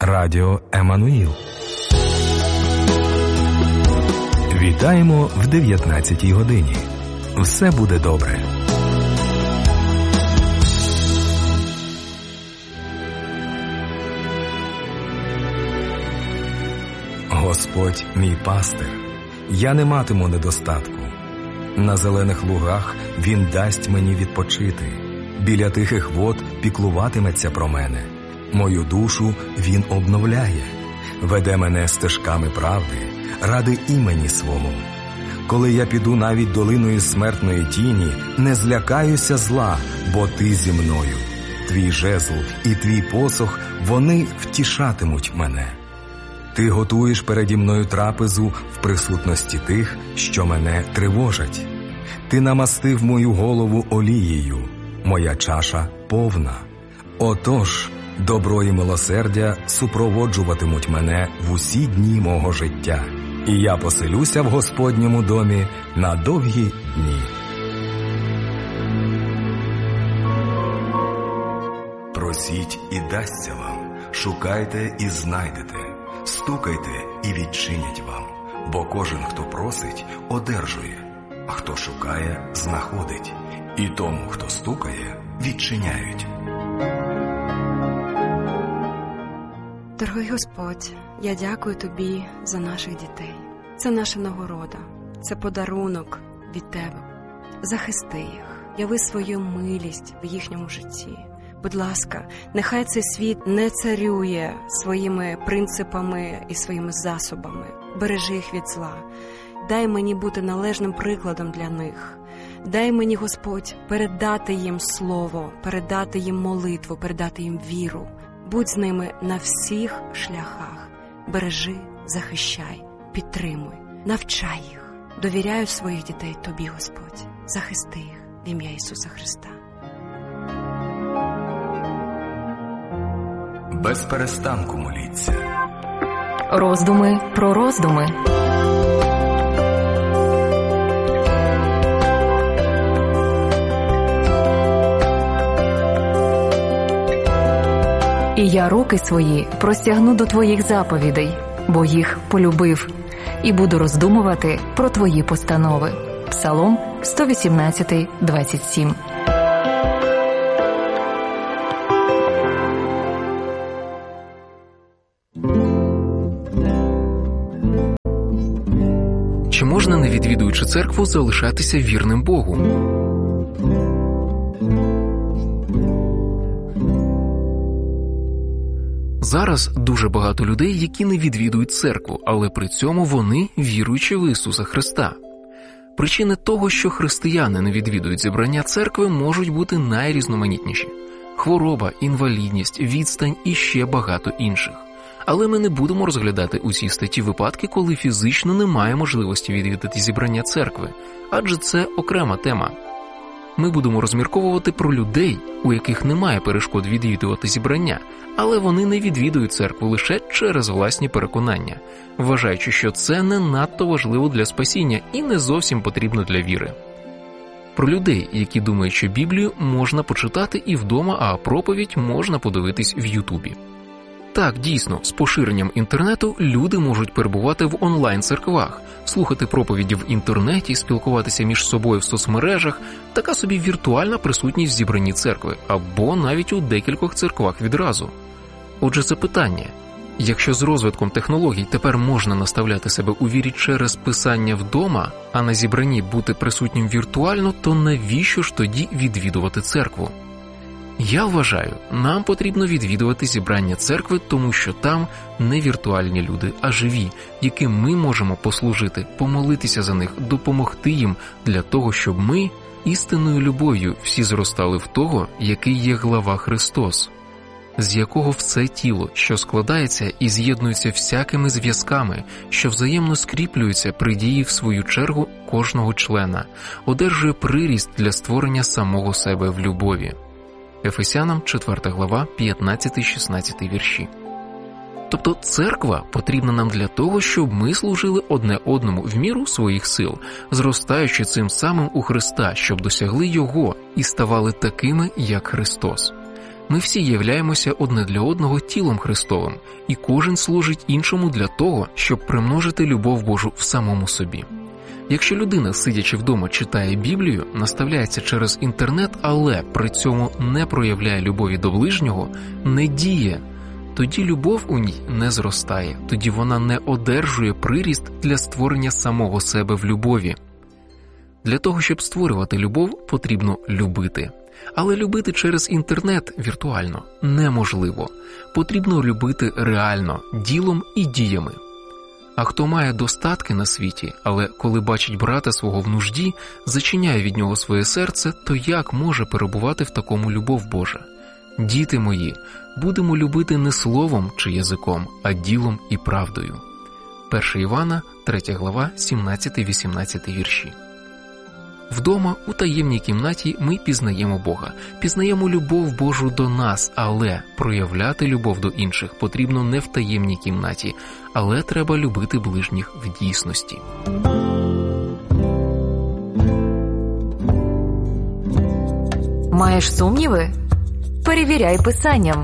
Радіо Еммануїл. Вітаємо в 19-й годині. Все буде добре. Господь мій пастир, я не матиму недостатку. На зелених лугах Він дасть мені відпочити. Біля тихих вод піклуватиметься про мене. Мою душу Він обновляє. Веде мене стежками правди, ради імені свого. Коли я піду навіть долиною смертної тіні, не злякаюся зла, бо ти зі мною. Твій жезл і твій посох, вони втішатимуть мене. Ти готуєш переді мною трапезу в присутності тих, що мене тривожать. Ти намастив мою голову олією, моя чаша повна. Отож, добро і милосердя супроводжуватимуть мене в усі дні мого життя, і я поселюся в Господньому домі на довгі дні. Просіть і дасться вам, шукайте і знайдете, стукайте і відчинять вам, бо кожен, хто просить, одержує, а хто шукає, знаходить, і тому, хто стукає, відчиняють. Дорогий Господь, я дякую Тобі за наших дітей. Це наша нагорода, це подарунок від Тебе. Захисти їх, яви свою милість в їхньому житті. Будь ласка, нехай цей світ не царює своїми принципами і своїми засобами. Бережи їх від зла. Дай мені бути належним прикладом для них. Дай мені, Господь, передати їм слово, передати їм молитву, передати їм віру. Будь з ними на всіх шляхах. Бережи, захищай, підтримуй, навчай їх. Довіряю своїх дітей Тобі, Господь. Захисти їх в ім'я Ісуса Христа. Без перестанку моліться. Роздуми про роздуми. І я руки свої простягну до Твоїх заповідей, бо їх полюбив, і буду роздумувати про Твої постанови. Псалом 118, 27. Чи можна, не відвідуючи церкву, залишатися вірним Богу? Зараз дуже багато людей, які не відвідують церкву, але при цьому вони віруючі в Ісуса Христа. Причини того, що християни не відвідують зібрання церкви, можуть бути найрізноманітніші. Хвороба, інвалідність, відстань і ще багато інших. Але ми не будемо розглядати у цій статті випадки, коли фізично немає можливості відвідати зібрання церкви, адже це окрема тема. Ми будемо розмірковувати про людей, у яких немає перешкод відвідувати зібрання, але вони не відвідують церкву лише через власні переконання, вважаючи, що це не надто важливо для спасіння і не зовсім потрібно для віри. Про людей, які думають, що Біблію можна почитати і вдома, а проповідь можна подивитись в Ютубі. Так, дійсно, з поширенням інтернету люди можуть перебувати в онлайн-церквах, слухати проповіді в інтернеті, спілкуватися між собою в соцмережах, така собі віртуальна присутність в зібранні церкви, або навіть у декількох церквах відразу. Отже, запитання. Якщо з розвитком технологій тепер можна наставляти себе у вірі через писання вдома, а на зібранні бути присутнім віртуально, то навіщо ж тоді відвідувати церкву? Я вважаю, нам потрібно відвідувати зібрання церкви, тому що там не віртуальні люди, а живі, яким ми можемо послужити, помолитися за них, допомогти їм для того, щоб ми істинною любов'ю всі зростали в того, який є глава Христос, з якого все тіло, що складається і з'єднується всякими зв'язками, що взаємно скріплюються при дії в свою чергу кожного члена, одержує приріст для створення самого себе в любові. Ефесянам 4 глава, 15-16 вірші. Тобто церква потрібна нам для того, щоб ми служили одне одному в міру своїх сил, зростаючи цим самим у Христа, щоб досягли Його і ставали такими, як Христос. Ми всі являємося одне для одного тілом Христовим, і кожен служить іншому для того, щоб примножити любов Божу в самому собі. Якщо людина, сидячи вдома, читає Біблію, наставляється через інтернет, але при цьому не проявляє любові до ближнього, не діє, тоді любов у ній не зростає, тоді вона не одержує приріст для створення самого себе в любові. Для того, щоб створювати любов, потрібно любити. Але любити через інтернет віртуально неможливо. Потрібно любити реально, ділом і діями. А хто має достатки на світі, але коли бачить брата свого в нужді, зачиняє від нього своє серце, то як може перебувати в такому любов Божа? Діти мої, будемо любити не словом чи язиком, а ділом і правдою. 1 Івана, 3 глава, 17-18 вірші. Вдома, у таємній кімнаті, ми пізнаємо Бога, пізнаємо любов Божу до нас, але проявляти любов до інших потрібно не в таємній кімнаті, але треба любити ближніх в дійсності. Маєш сумніви? Перевіряй Писанням.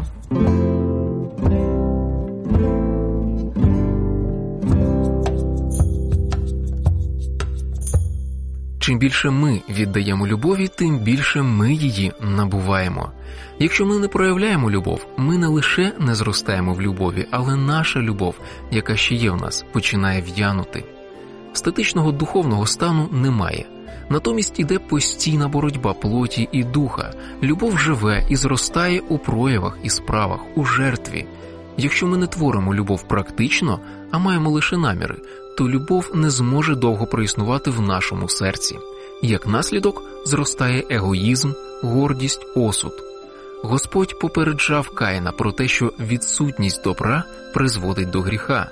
Чим більше ми віддаємо любові, тим більше ми її набуваємо. Якщо ми не проявляємо любов, ми не лише не зростаємо в любові, але наша любов, яка ще є в нас, починає в'янути. Статичного духовного стану немає. Натомість іде постійна боротьба плоті і духа. Любов живе і зростає у проявах і справах, у жертві. Якщо ми не творимо любов практично, а маємо лише наміри, то любов не зможе довго проіснувати в нашому серці. Як наслідок зростає егоїзм, гордість, осуд. Господь попереджав Каїна про те, що відсутність добра призводить до гріха.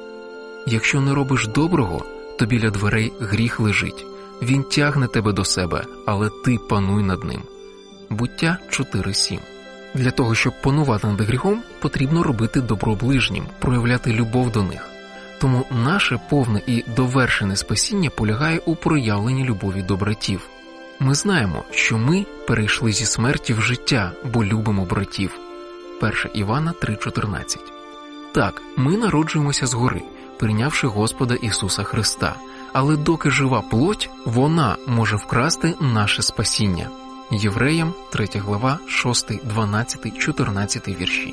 Якщо не робиш доброго, то біля дверей гріх лежить. Він тягне тебе до себе, але ти пануй над ним. Буття 4:7. Для того, щоб панувати над гріхом, потрібно робити добро ближнім, проявляти любов до них. Тому наше повне і довершене спасіння полягає у проявленні любові до братів. Ми знаємо, що ми перейшли зі смерті в життя, бо любимо братів. 1 Івана 3:14. Так, ми народжуємося згори, прийнявши Господа Ісуса Христа, але доки жива плоть, вона може вкрасти наше спасіння. Євреям 3 глава 6, 12, 14 вірші.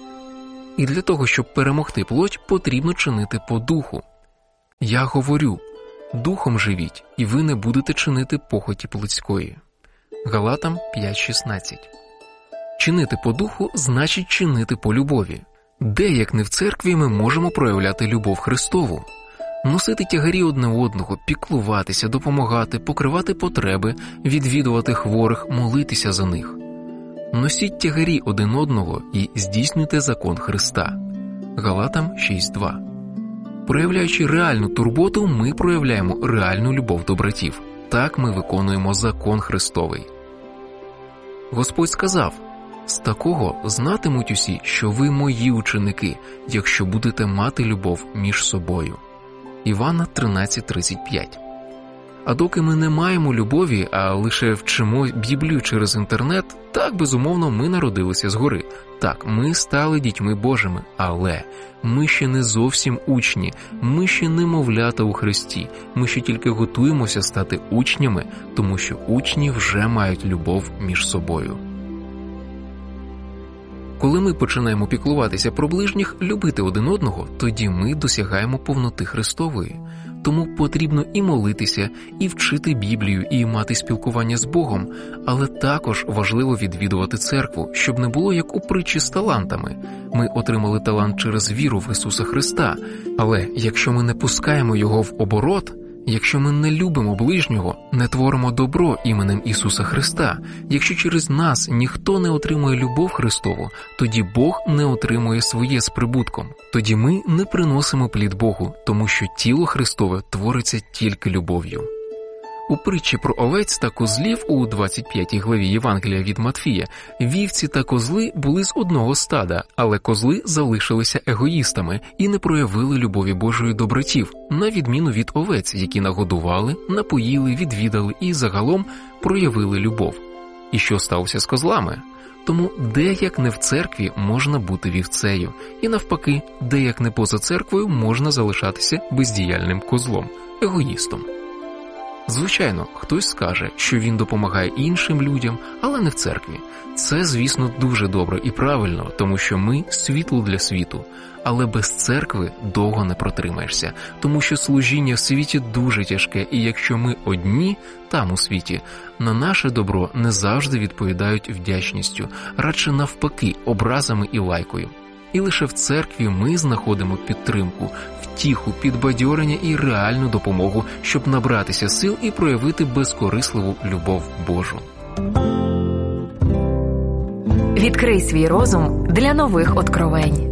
І для того, щоб перемогти плоть, потрібно чинити по духу. Я говорю, духом живіть, і ви не будете чинити похоті плотської. Галатам 5:16. Чинити по духу значить чинити по любові. Де, як не в церкві, ми можемо проявляти любов Христову? Носити тягарі одне одного, піклуватися, допомагати, покривати потреби, відвідувати хворих, молитися за них. Носіть тягарі один одного і здійснюйте закон Христа. Галатам 6:2. Проявляючи реальну турботу, ми проявляємо реальну любов до братів. Так ми виконуємо закон Христовий. Господь сказав: «З такого знатимуть усі, що ви мої ученики, якщо будете мати любов між собою». Івана 13:35. А доки ми не маємо любові, а лише вчимо Біблію через інтернет, так, безумовно, ми народилися згори. Так, ми стали дітьми Божими, але ми ще не зовсім учні, ми ще немовлята у Христі, ми ще тільки готуємося стати учнями, тому що учні вже мають любов між собою. Коли ми починаємо піклуватися про ближніх, любити один одного, тоді ми досягаємо повноти Христової. Тому потрібно і молитися, і вчити Біблію, і мати спілкування з Богом, але також важливо відвідувати церкву, щоб не було як у притчі з талантами. Ми отримали талант через віру в Ісуса Христа, але якщо ми не пускаємо його в оборот, якщо ми не любимо ближнього, не творимо добро іменем Ісуса Христа, якщо через нас ніхто не отримує любов Христову, тоді Бог не отримує своє з прибутком. Тоді ми не приносимо плід Богу, тому що тіло Христове твориться тільки любов'ю. У притчі про овець та козлів у 25 главі Євангелія від Матфія вівці та козли були з одного стада, але козли залишилися егоїстами і не проявили любові Божої до братів, на відміну від овець, які нагодували, напоїли, відвідали і загалом проявили любов. І що сталося з козлами? Тому де як не в церкві можна бути вівцею, і навпаки, де як не поза церквою можна залишатися бездіяльним козлом, егоїстом. Звичайно, хтось скаже, що він допомагає іншим людям, але не в церкві. Це, звісно, дуже добре і правильно, тому що ми – світло для світу. Але без церкви довго не протримаєшся, тому що служіння в світі дуже тяжке, і якщо ми одні там у світі, на наше добро не завжди відповідають вдячністю, радше навпаки, образами і лайкою. І лише в церкві ми знаходимо підтримку, втіху, підбадьорення і реальну допомогу, щоб набратися сил і проявити безкорисливу любов Божу. Відкрий свій розум для нових откровень.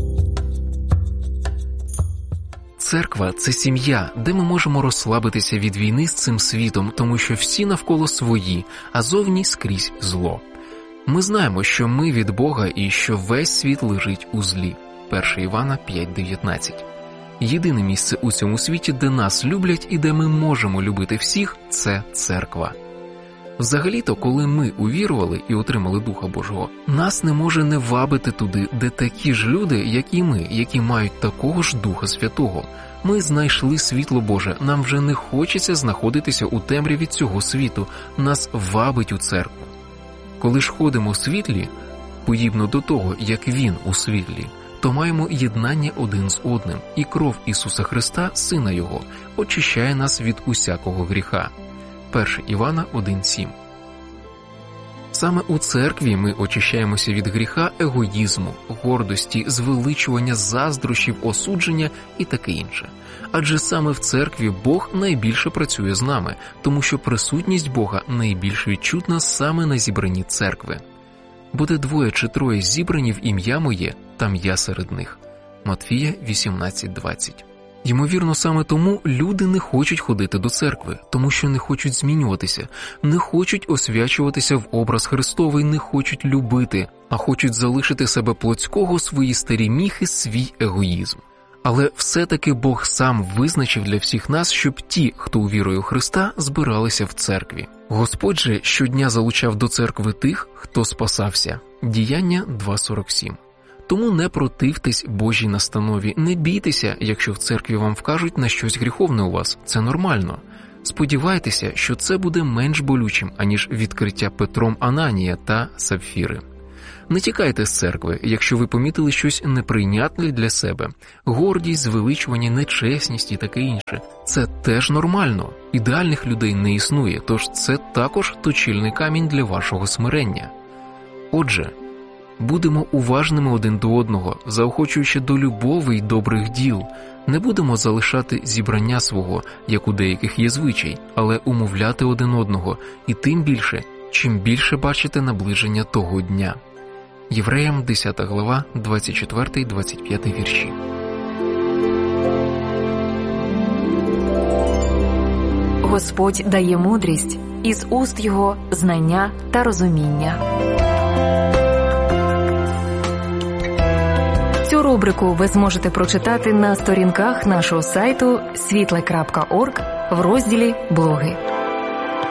Церква – це сім'я, де ми можемо розслабитися від війни з цим світом, тому що всі навколо свої, а зовні скрізь зло. Ми знаємо, що ми від Бога і що весь світ лежить у злі. 1 Івана 5:19. Єдине місце у цьому світі, де нас люблять і де ми можемо любити всіх – це церква. Взагалі-то, коли ми увірували і отримали Духа Божого, нас не може не вабити туди, де такі ж люди, як і ми, які мають такого ж Духа Святого. Ми знайшли світло Боже, нам вже не хочеться знаходитися у темряві цього світу, нас вабить у церкву. Коли ж ходимо у світлі, подібно до того, як Він у світлі, то маємо єднання один з одним, і кров Ісуса Христа, Сина Його, очищає нас від усякого гріха. 1 Івана 1:7. Саме у церкві ми очищаємося від гріха, егоїзму, гордості, звеличування, заздрощів, осудження і таке інше. Адже саме в церкві Бог найбільше працює з нами, тому що присутність Бога найбільш відчутна саме на зібранні церкви. Буде 2 чи 3 зібрані в ім'я моє, там я серед них. Матвія 18:20. Ймовірно, саме тому люди не хочуть ходити до церкви, тому що не хочуть змінюватися, не хочуть освячуватися в образ Христовий, не хочуть любити, а хочуть залишити себе плотського, свої старі міхи, свій егоїзм. Але все-таки Бог сам визначив для всіх нас, щоб ті, хто увірує у Христа, збиралися в церкві. Господь же щодня залучав до церкви тих, хто спасався. Діяння 2:47. Тому не противтесь Божій настанові, не бійтеся, якщо в церкві вам вкажуть на щось гріховне у вас, це нормально. Сподівайтеся, що це буде менш болючим, аніж відкриття Петром Ананія та Сапфіри. Не тікайте з церкви, якщо ви помітили щось неприйнятне для себе. Гордість, звеличування, нечесність і таке інше. Це теж нормально. Ідеальних людей не існує, тож це також точильний камінь для вашого смирення. Отже, будемо уважними один до одного, заохочуючи до любові й добрих діл. Не будемо залишати зібрання свого, як у деяких є звичай, але умовляти один одного, і тим більше, чим більше бачите наближення того дня. Євреям 10 глава, 24-25 вірші. Господь дає мудрість, із уст Його знання та розуміння. Цю рубрику ви зможете прочитати на сторінках нашого сайту світле.орг в розділі «Блоги».